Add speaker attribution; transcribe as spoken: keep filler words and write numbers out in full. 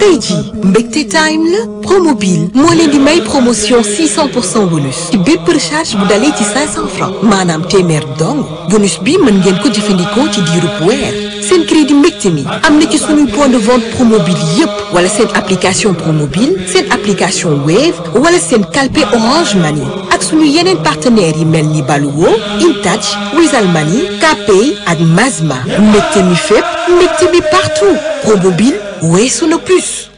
Speaker 1: tey jii mbégte time la Promobile moo leen di may promotion six cents pour cent bonus ci bépp recharge bu dalee ci cinq cents francs maanaam téeméer dong bonus bi mën ngeen ko jëfandikoo ci diirub weer seen crédit mbégte mi am na ci suñuy point de vente Promobile yépp wala seen application Promobile seen application Wave wala seen calpe Orange Money ak suñu yeneen partenaires yi mel ni Baluwo Intouch Wizall Money Kpay ak Mazma mbégte mi fépp mbégte mi partout Promobile weesu na plus